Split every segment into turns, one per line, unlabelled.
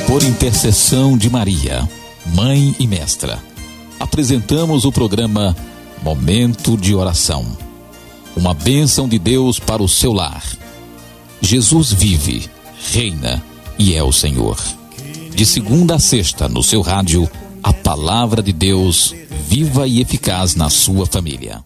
Por intercessão de Maria, Mãe e Mestra, apresentamos o programa Momento de Oração. Uma bênção de Deus para o seu lar. Jesus vive, reina e é o Senhor. De segunda a sexta, no seu rádio, a palavra de Deus, viva e eficaz na sua família.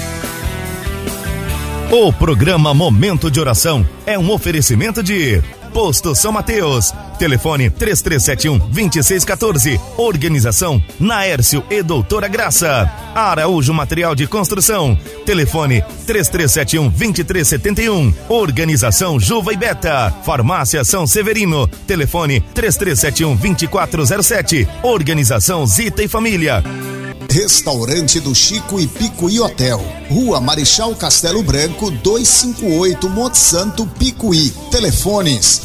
O programa Momento de Oração é um oferecimento de Posto São Mateus. Telefone 3371-2614. Organização Naércio e Doutora Graça. Araújo Material de Construção. Telefone 3371-2371. Organização Juva e Beta. Farmácia São Severino. Telefone 3371-2407. Organização Zita e Família.
Restaurante do Chico e Picuí Hotel, Rua Marechal Castelo Branco 258, Monte Santo, Picuí. Telefones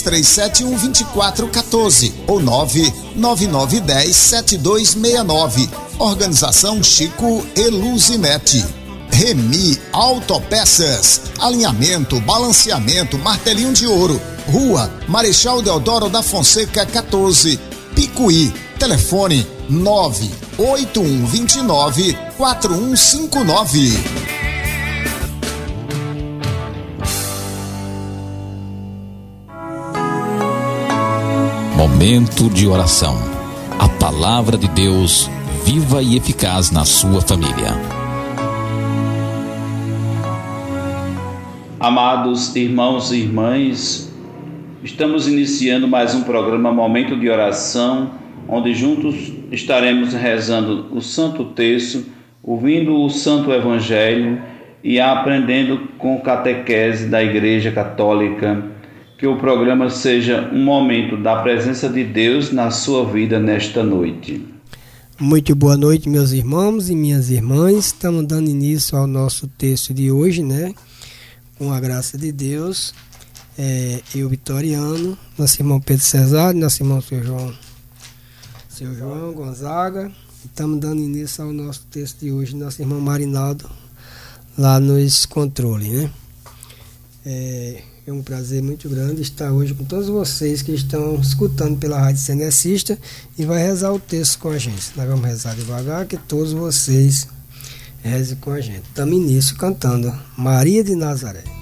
3371-2414 ou 99910-7269. Organização Chico e Luzinete. Remi Autopeças, alinhamento, balanceamento, martelinho de ouro. Rua Marechal Deodoro da Fonseca 14, Picuí. Telefone 98129-4159.
Momento de oração. A palavra de Deus, viva e eficaz na sua família.
Amados irmãos e irmãs, estamos iniciando mais um programa Momento de Oração, onde juntos estaremos rezando o Santo Terço, ouvindo o Santo Evangelho e aprendendo com catequese da Igreja Católica. Que o programa seja um momento da presença de Deus na sua vida nesta noite.
Muito boa noite, meus irmãos e minhas irmãs. Estamos dando início ao nosso texto de hoje, né? Com a graça de Deus, eu, Vitoriano, nosso irmão Pedro Cesário, nosso irmão Seu João Gonzaga. Estamos dando início ao nosso texto de hoje, nosso irmão Marinaldo, lá nos controles, né? É um prazer muito grande estar hoje com todos vocês que estão escutando pela Rádio Cenecista e vai rezar o texto com a gente. Nós vamos rezar devagar, que todos vocês rezem com a gente. Estamos início cantando Maria de Nazaré.